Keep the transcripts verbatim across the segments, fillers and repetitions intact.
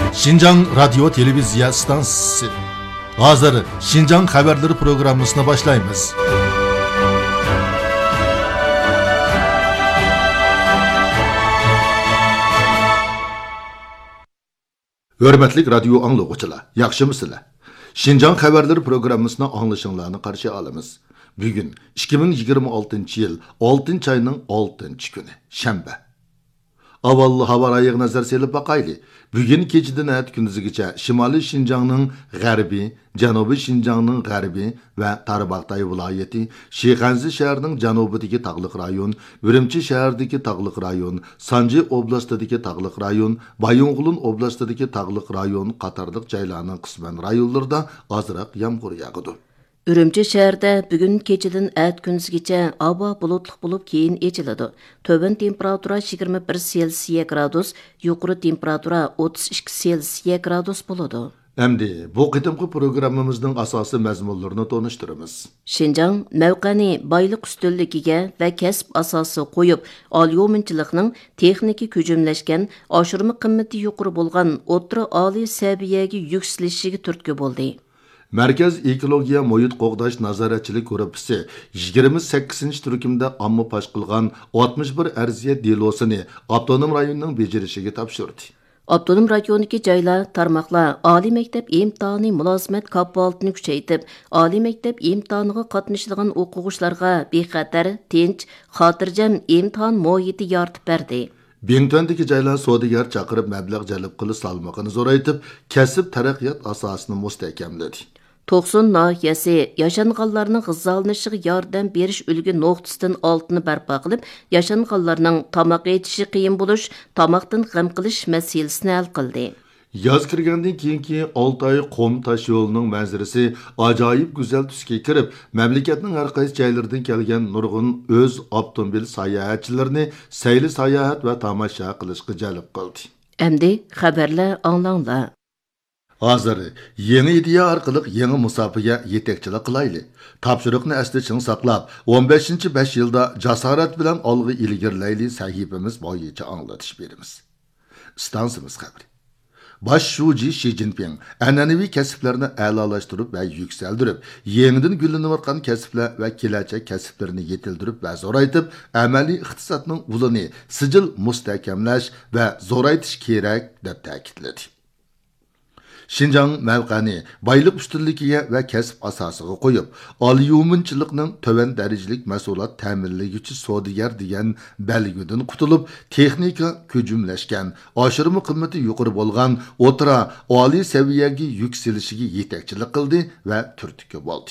Şinjan Radyo Televizya Stansisi. Hazır Şinjan Haberleri programmasına başlayımız. Hürmetlik radyo anlıqçılar, yaxşımısınlar? Şinjan Haberleri programmasına anlaşılığını karşı alımız. Bugün ikki ming yigirma oltinchi yıl oltinchi ayının oltinchi günü, Şembe. Avallı haber ayığı nazar selip bakaylı. Bugün keçiden ayet gündüzügeçe Şimali Şinjan'ın Garbi, Janubi Şinjan'ın Garbi ve Tarbaqtay vilayeti, Şehanzi şehrinin janubidagi tağlık rayon, Ürümçi şehrdeki tağlık rayon, Sanji oblastidagi tağlık rayon, Bayonğulun oblastidagi tağlık rayon qatarlıq jaylarning qisman rayonlarida azroq yağmur yağıdı. Ürümçi şəhərdə bugün keçidin ət gündüzgəcə hava bulutluq bulub keyin echiladi. Tövən temperatura yigirma bir Selsiya gradus, yuqori temperatura o'ttiz ikki Selsiya gradus bo'ladi. Endi bu qitimqi programmamızning asosiy mazmunlarini tonuşturamiz. Şinjan mavqani bayliq ustunligiga va kasb asosi qo'yib, olyominchilikning texniki ko'jimlashgan, oshirma qimmati yuqori bo'lgan o'rta oliy saviyaga yukselishiga turtki bo'ldi. Merkez Ekologiya Moyut Qo'g'dash nazoratchilik gruppasi yigirma sakkizinchi turkumda omma pash qilgan oltmish bir arziya delosini avtonom rayonning bejirishiga topshirdi. Avtonom rayondagi joylar, tarmoqlar oliy maktab imtihoni mulozimat kafolatini kuchaytirib, oliy maktab imtihoniga qatnashadigan o'quvchilarga bexatar, tinch, xotirjam imtihon muhiti yaratib berdi. Bingtondagi joylar savdogar chaqirib mablag' jalb qilish salmoqini zo'raytib, kasb taraqqiyot asosini mustahkamladi. To'qson nahiyasi yaşanğanlarning g'izalanishiga yordam berish ulgu nuqtasidan oltini barpo qilib, yaşanğanlarning tomoq yetishi qiyin bo'lish, tomoqdan g'am qilish masalasini hal qildi. Yoz kirgandan keyingi olti oy qum tosh yo'lining manzarasi ajoyib go'zal tusga kirib, mamlakatning har qaysi joylaridan kelgan nurg'un o'z avtomobil sayohatchilarini sayli sayohat va tomosha qilishga jalb qildi. Endi xabarlar anglanglar. Hozir yeni ideya orqali yangi musofaga yetakchilik qilayli. Topshiriqni asli ching saqlab, o'n beshinchi besh yilda jasorat bilan olg'a ilgirlayli sahifamiz bo'yicha anglatish beramiz. Stansimiz xabari. Baş Shuji Xi Jinping an'anaviy kasblarni a'lolashtirib va yuksaltirib, yangidan gullanayotgan kasblar va kelajak kasblarini yetildirib va zo'raytib, amaliy iqtisodning ulini sijil mustahkamlash va zo'raytish kerak deb ta'kidladi. Şinjan mavqani bayliq ustunligiga va kasb asosiga qo'yib, oliyuminchilikning to'van darajalik mas'uliyat ta'minlovchi savdogar degan belgidan qutulib, texnika ko'jimlashgan, oshirma qimmati yuqori bo'lgan o'tira oliy saviyaga yukselishiga yetakchilik qildi va turtki bo'ldi.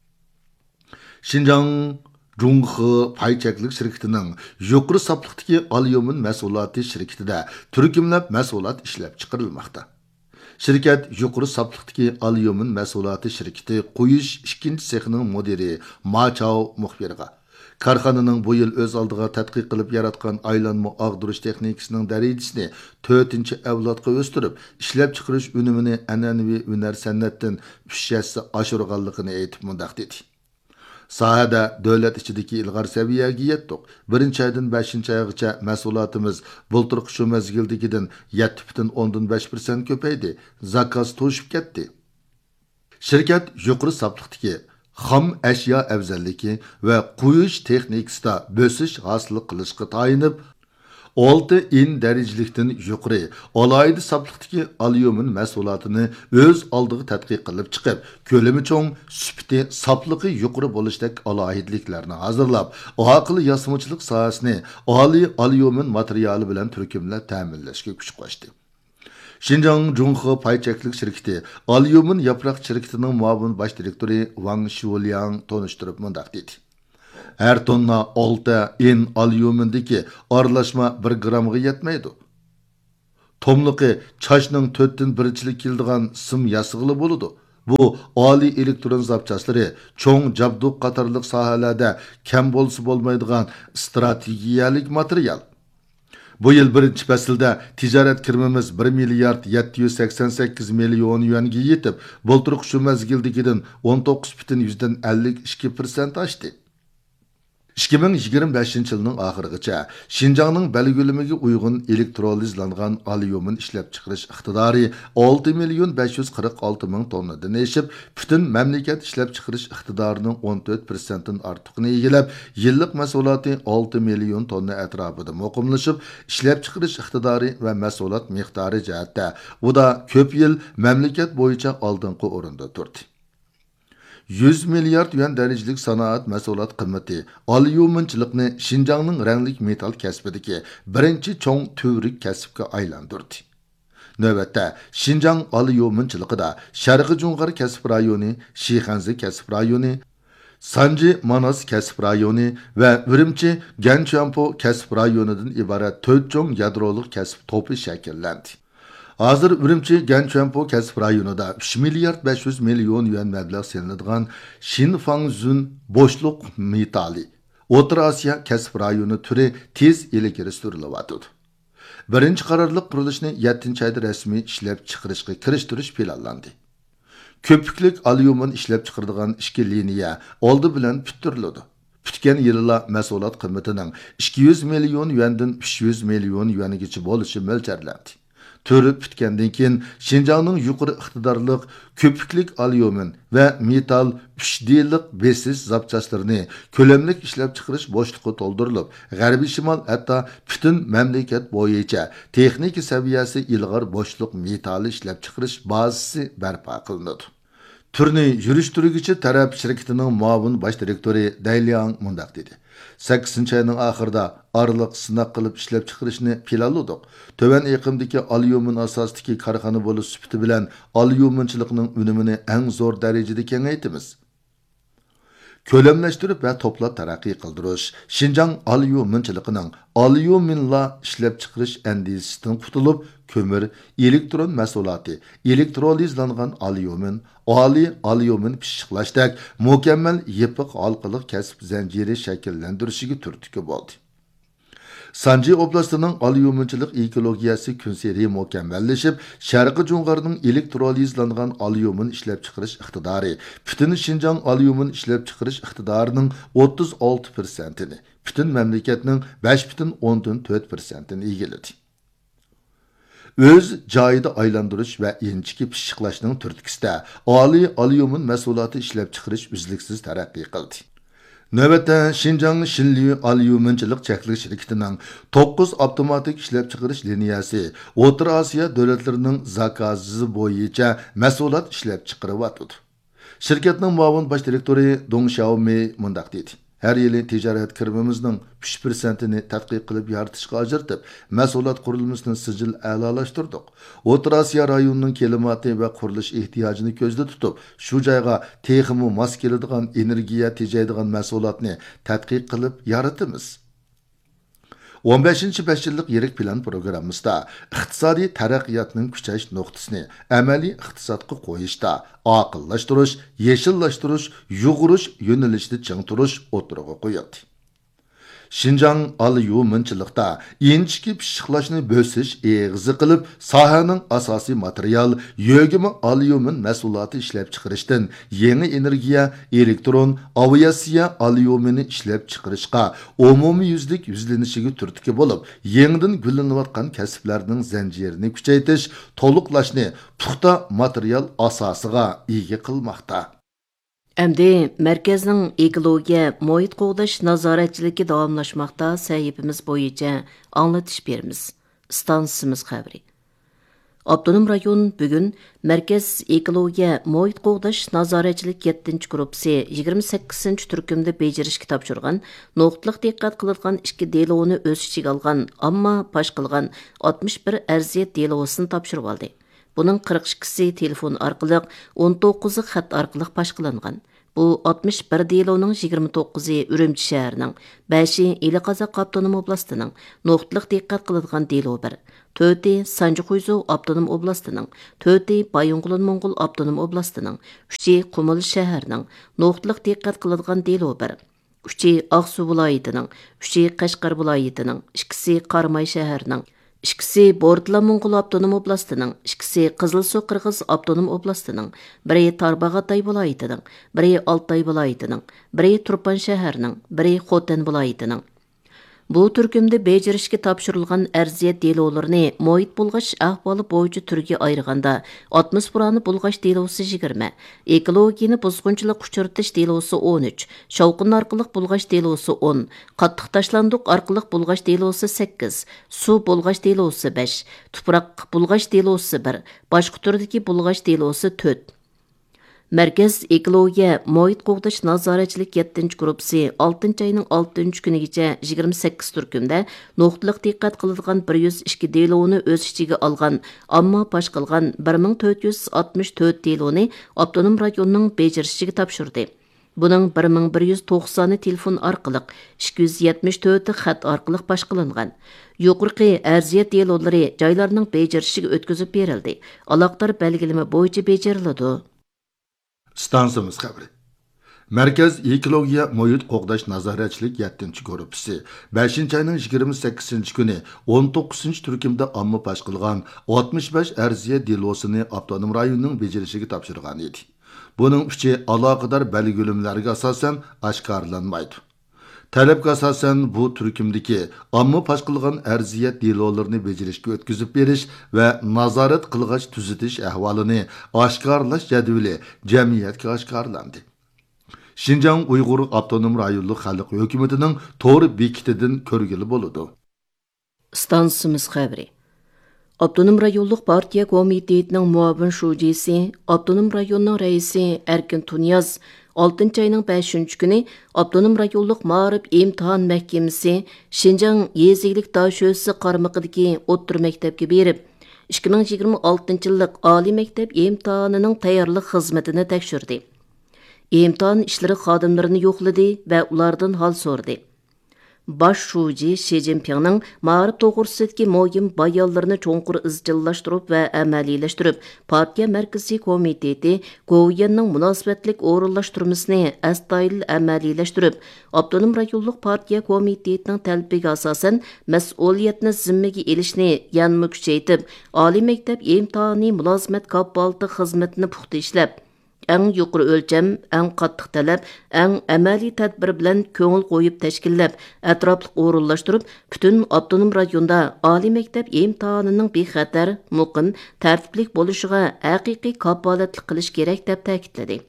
Şinjan Zhonghe paychaklik shirkatining yuqori safliqdagi alyumin mahsuloti shirkatida turkumlab mahsulot ishlab chiqarilmoqda. Şirket yuqori safliqdagi alyumin mahsuloti shirkati qo'yish ikkinchi sexining mudiri Ma Chao muxbirga korxonaning bu yil o'z oldiga tadqiq qilib yaratgan aylanma og'dirish texnikasining darajasini to'rtinchi avlodga o'stirib, ishlab chiqarish unumini an'anaviy hunar san'atdan uch hassa oshirganligini aytib mundaq dedi. Sahada davlat ichidagi ilg'or saviyaga yetdik. birinchi aydan beshinchi oygacha mahsulotimiz bulturqi shu mezgildagidan yetti butun o'ndan besh persent ko'paydi. Zakaz to'shib ketdi. Shirkat yuqori safliqdagi xom ashyo afzalligi va quyish texnikasida bo'sish hosil qilishga tayinib, olti in darajalikdan yuqori alohida safliqdagi alyumin mahsulotini o'z oldiga tadqiq qilib chiqib, ko'lami cho'ng, sifati, safligi yuqori bo'lishdek alohidaliklarni hozirlab, oqil yasamachilik sohasini oliy alyumin materiali bilan turkumlab ta'minlashga kuch qo'shdi. Şinjan Zhonghe paychaklik shirkati alyumin yaproq shirkatining muavin bosh direktori Wang Shuliang tonishtirib mundaq dedi. Her tonna olti in alyumindagi aralashma bir gramga yetmaydi. Tomliqi chashning to'rtdan birchilik keldigan sim yasig'ili bo'ladi. Bu oliy elektron zapchaslari cho'ng jabduq qatorliq sohalarda kam bo'lsa bo'lmaydigan strategiyalik material. Bu yil birinchi faslda tijorat kirmamiz bir milliard yetti yuz sakson sakkiz million yuanga yetib, bulturq shu mezgildagidan o'n to'qqiz butun ellik ikki persent oshdi. ikki ming yigirma beshinchi yilning oxirigacha Şinjanning belgilimiga uyg'un elektrolizlangan alyumin ishlab chiqarish iqtidori olti million besh yuz qirq olti ming tonnadan eshib, butun mamlakat ishlab chiqarish iqtidorining o'n to'rt prosentdan ortiqini egallab, yillik mahsuloti olti million tonna atrofida muqimlashib, ishlab chiqarish iqtidori va mahsulot miqdori jihatda u da ko'p yil mamlakat bo'yicha oldingi o'rinda turdi. yuz milliard yuan darajalik sanoat mahsulot qimmati alyuminchilikni Şinjanning ranglik metal kasbidagi birinchi cho'ng tuvrik kasbga aylantirdi. Növbətdə Şinjan alyuminchiligida Sharqiy Junqar kasb rayoni, Shixanzi kasb rayoni, Sanji Manas kasb rayoni va Urumchi Ganchyanpo kasb rayonidan iborat to'rt cho'ng yadrolik kasb to'pi shakllandi. Hozir Urumchi Ganchyanpo kasb rayonida uch milliard besh yuz million yuan mablag' selinadigan Shinfangzun bo'shliq metali O'rta Osiyo kasb rayoni turi tez ilgari surilyapti. Birinchi qarorliq qurilishni yettinchi oyda rasmiy ishlab chiqarishga kirishtirish planlandi. Ko'piklik alyumin ishlab chiqaradigan ikki liniya oldi bilan bitirildi. Bitgan yillar mahsulot qimmatining ikki yuz million yuandan uch yuz million yuanigacha bo'lishi mo'ljarlandi. Törüp bitgandan keyin Şinjanning yuqori iqtidorliq ko'piklik alyumin va metal uch D-lik besiz zapchastlarini ko'lamlik ishlab chiqarish bo'shliqi to'ldirilib, G'arbiy Shimol hatto butun mamlakat bo'yicha texnika saviyasi ilg'or bo'shliq metali ishlab chiqarish bazasi barpo qilinadi. Turni yurishtiruvchi taraf shirkatining muavin bosh direktori Dayliang mundaq dedi. sakkizinchi ayning oxirida orliq sinaq qilib ishlab chiqarishni planladik. Töven iqimdagi alyumin asosidagi korxona bo'lish sifati bilan alyuminchilikning unumini eng zo'r darajada kengaytimiz. Ko'lamlashtirib va to'plab taraqqiy qildirish Şinjan alyuminchiligining alyuminla ishlab chiqarish andisidan qutulib, ko'mir, elektron mahsuloti, elektrolizlangan alyumin, oliy alyumin pishiqlashdek mukammal yepiq halqaliq kasb zanjiri shakllantirishiga turtki bo'ldi. Sanji oblastining alyuminchilik ekologiyasi kunseri mukammallashib, Sharqiy Junqarning elektrolizlangan alyumin ishlab chiqarish iqtidori butun Şinjan alyumin ishlab chiqarish iqtidorining o'ttiz olti prosentini, butun mamlakatning besh butun o'ndan to'rt prosentini egalladi. Öz joyida aylantirish va inchiki pishiqlashning turtkisida oliy alyumin mahsuloti ishlab chiqarish uzluksiz taraqqiy qildi. Növbətdə Şinjan Shinli alyuminchilik cheklik shirkatining to'qqiz avtomatik ishlab chiqarish liniyasi O'rta Osiyo davlatlarining zakozi bo'yicha mahsulot ishlab chiqaryapti. Shirkatning muavin bosh direktori Dong Xiaomi mundaq dedi. Her yili ticaret kirimimizning uch prosentini tadqiq qilib yaratishga ajratib, mahsulot qurilmasini sijil a'lolashtirdik. O'rta Osiyo rayonining kelimati va qurilish ehtiyojini ko'zda tutib, shu joyga texmi mos keladigan energiya tejaydigan mahsulotni tadqiq qilib yaratamiz. o'n beshinchi besh yillik yirik plan programmamizda iqtisodiy taraqqiyotning kuchayish nuqtasini amaliy iqtisodga qo'yishda aqllashtirish, yeshillashtirish, yug'urish yo'nalishida ching turish o'tirg'i qo'yildi. Şinjan alyuminchilikda inchiki pishiqlashni bo'sish eg'izi qilib, sohaning asosiy material yo'g'imi alyumin mahsuloti ishlab chiqarishdan yangi energiya, elektron, aviatsiya alyumini ishlab chiqarishga umumiy yuzlik yuzlanishiga turtki bo'lib, yangidan gullanayotgan kasblarning zanjirini kuchaytirish, to'liqlashni puxta material asosiga ega qilmoqda. Әмді мәркәзнің экология, мұйт қоғдаш назаратчылығы давамлашмақта сәйіпіміз бойынша аңлатыш беріміз. Станцымыз қабірі. Abdunum rayon бүгін Mərkəz Ekologiya, Muhit Qoğdaş Nazaretçilik yettinchi gruppasi yigirma sakkizinchi turkumda bejirishga topshirgan, nuqtliq diqqat qilingan ikki deloni o'z ichiga olgan, ammo pash qilgan oltmish bir arziyat delosini topshirib oldi. Bunun qirq ikkisi telefon orqali, o'n to'qqizi xat orqali pash qilingan. Bu oltmish bir deloning yigirma to'qqizi Urumchi shahrining, beshi Eliqazaq avtonom oblastining, nuqtliq diqqat qilingan delo bir. to'rti Sanjixuyzu avtonom oblastining, to'rti Bayonqulun Mo'ng'ul avtonom oblastining, uchi Qumul shahrining, nuqtliq diqqat qilingan delo bir. uchi Aqsu viloyatining, uchi Qashqar viloyatining, ikkisi Qarmay shahrining, İkisi Bordla Moңғол Avtonom Oblastining, ikkisi Qizilsu Qirg'iz Avtonom Oblastining, biri Tarbag'atay viloyatining, biri Altay viloyatining, biri Turpan shahrining, biri Xotan viloyatining. Bu turkumda bejirishga topshirilgan arziyat delolarini muhit bulg'ash ahvoli bo'yicha turga ayirganda atmosferani bulg'ash delosi yigirma, ekologiyani buzg'unchilik uchirtish delosi o'n uch, shovqin orqali bulg'ash delosi o'n, qattiq tashlandiq orqali bulg'ash delosi sakkiz, suv bulg'ash delosi besh, tuproq bulg'ash delosi bir, boshqa turdagi bulg'ash delosi to'rt. Mərkəz Ekologiya Muhit qoğdaş nazoratchilik yettinchi gruppasi oltinchi ayning oltinchi kunigacha yigirma sakkiz turkumda nuqtaliq diqqat qiladigan bir yuz ikki deloni o'z ichiga olgan, ammo fosh qilgan bir ming to'rt yuz oltmish to'rt deloni avtonom rayonning bejirishiga topshirdi. Buning bir ming bir yuz to'qsoni telefon orqali, ikki yuz yetmish to'rti xat orqali fosh qilingan. Yuqorqi arziyat delolari joylarning bejirishiga o'tkazib berildi. Aloqador belgilama bo'yicha bejiriladi. Stansiyamiz xabari. Mərkəz Ekologiya Muhit qoğdaş nazoratchilik yettinchi gruppasi beshinchi ayning yigirma sakkizinchi kuni o'n to'qqizinchi turkumda omma fosh qilgan oltmish besh arziya delosini avtonom rayonning bejirishiga topshirgan edi. Buning uchi aloqador belgilamlarga asosan oshkorlanmaydi. Talabga asosan bu turkumdagi omma fosh qilgan arziyat delolarini bejirishga o'tkazib berish va nazorat qilg'ach tuzitish ahvolini oshkorlash jadvali jamiyatga oshkorlandi. Şinjan Uyg'ur Avtonom rayonlik xalq hukumatining to'g'ri bekitidan ko'rgili bo'ladi. Stansiyamiz xabari. Avtonom rayonlik partiya komitetining muavin shujisi, Avtonom rayonning raisi Erkin Tunyaz oltinchi ayning beshinchi kuni Avtonom rayonlik ma'rif imtihon mahkamasi Şinjan yezilik dasho'si qarmog'idagi o'ttir maktabga berib, ikki ming yigirma oltinchi yillik oliy maktab imtihonining tayyorlik xizmatini tekshirdi. İmtihan işleri xodimlarini yo'qladi va ulardan hol so'rdi. Bosh shuji Xi Jinpingning ma'rif to'g'risidagi muhim bayonlarini cho'nqur izchillashtirib va amaliylashtirib, partiya markaziy komiteti Goviyanning munosabatlik o'rinlashtirmasini astoydil amaliylashtirib, avtonom rayonlik partiya komitetining talbiga asosan mas'uliyatni zimmaga elishni yanma kuchaytirib, oliy maktab imtihoni mulozimat kafolati xizmatini puxta ishlab, eng yuqori o'lcham, eng qattiq talab, eng amaliy tadbir bilan ko'ngil qo'yib tashkillab, atrofli o'rinlashtirib, butun avtonom rayonda oliy maktab imtihonining bexatar, muqim, tartibli bo'lishiga haqiqiy kafolatlik qilish kerak deb ta'kidladi.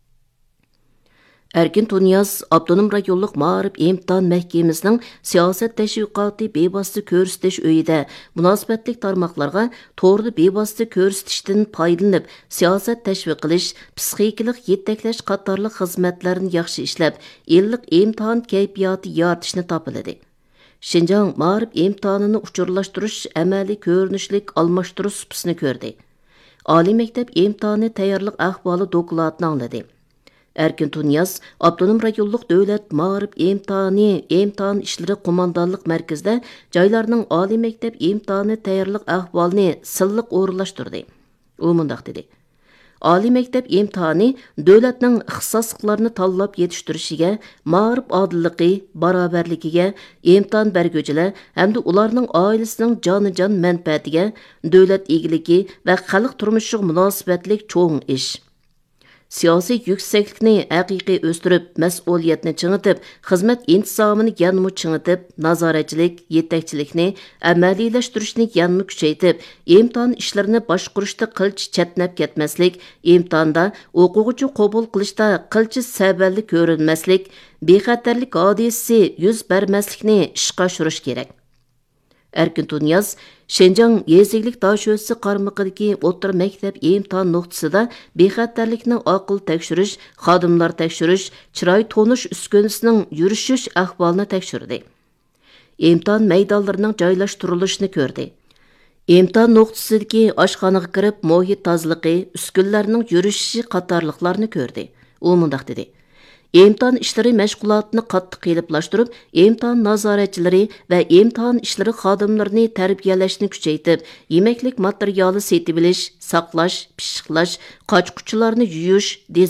Erkin Tunyaz avtonom rayonlik ma'rif imtihon mahkamasining siyosat tashviqoti bevosita ko'rsatish uyida munosabatli tarmoqlarga to'g'ri bevosita ko'rsatishdan foydalanib, siyosat tashviq qilish, psixikalik yetaklash qatorliq xizmatlarni yaxshi ishlab, ellik imtihon kayfiyati yaratishni topiladi. Şinjan ma'rif imtihonini uchurlashtirish amaliy ko'rinishlik almashtirish supisini ko'rdi. Oliy maktab imtihoni tayyorlik ahvoli dokladini angladi. Erkin Tunyaz, Avtonom rayonlik davlat ma'rif imtihoni, imtihon ishlari qo'mondonlik markazida joylarning oliy maktab imtihoni tayyorlik ahvolini silliq o'rinlashtirdi. U mundaq dedi: Oliy maktab imtihoni davlatning ixtisosliklarini tanlab yetishtirishiga, ma'rif odilligi, barobarligiga, imtihon berguvchilar hamda ularning oilasining joni-jon manfaatiga, davlat egiligi va xalq turmushiga munosabatlik cho'ng ish. Siyosiy yuksaklikni haqiqiy o'stirib, mas'uliyatni chingitib, xizmat intizomini yanmu chingitib, nazoratchilik, yetakchilikni amaliylashtirishni yanmu kuchaytib, imtihon ishlarini boshqarishda qilch chatnab ketmaslik, imtihonda o'quvchi qabul qilishda qilchi saballi ko'rinmaslik, bexatarlik hodisasi yuz bermaslikni ishga oshirish kerak. Erkin Tunyaz, Şinjan yezilik dasho'si qarmog'idagi o'rta maktab imtihon nuqtasida bexatarlikni aql tekshirish, xodimlar tekshirish, chiroy tonish uskunasining yurishish ahvolini tekshirdi. Imtihon maydonlarining joylashtirilishini ko'rdi. Imtihon nuqtasidagi oshxonaga kirib, muhit tozaligi, uskunlarning yurishishi qatorliqlarni ko'rdi. U mundaq dedi: İmtihon ishlari mashg'ulotini qattiq qiyinlashtirib, imtihon nazoratchilari va imtihon ishlari xodimlarini tarbiyalashni kuchaytirib, yemeklik materiali setib olish, saqlash, pishiqlash, qochquchilarni yuyish,